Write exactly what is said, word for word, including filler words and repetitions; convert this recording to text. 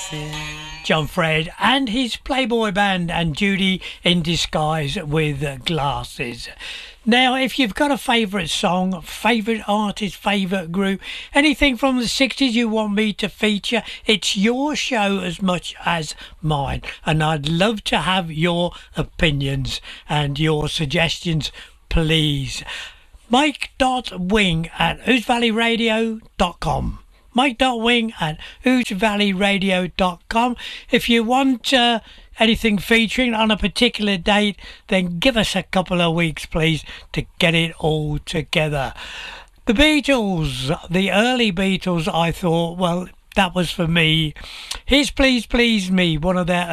John Fred and his Playboy band, and Judy in Disguise with Glasses. Now, if you've got a favourite song, favourite artist, favourite group, anything from the sixties you want me to feature, it's your show as much as mine. And I'd love to have your opinions and your suggestions, please. Mike.wing at whose valley radio dot com. Mike.wing at whose valley radio dot com. If you want uh, anything featuring on a particular date, then give us a couple of weeks, please, to get it all together. The Beatles, the early Beatles, I thought, well, that was for me. Here's Please Please Me, one of their